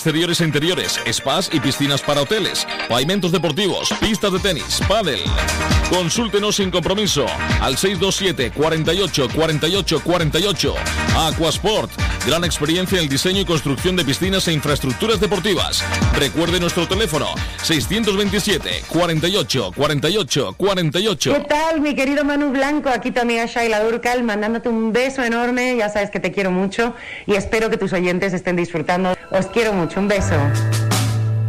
Exteriores e interiores, spas y piscinas para hoteles, pavimentos deportivos, pistas de tenis, pádel. Consúltenos sin compromiso al 627 48 48 48. Aquasport, gran experiencia en el diseño y construcción de piscinas e infraestructuras deportivas. Recuerde nuestro teléfono 627 48 48 48. ¿Qué tal, mi querido Manu Blanco? Aquí tu amiga Shaila Durkal, mandándote un beso enorme. Ya sabes que te quiero mucho y espero que tus oyentes estén disfrutando. Os quiero mucho. Un beso.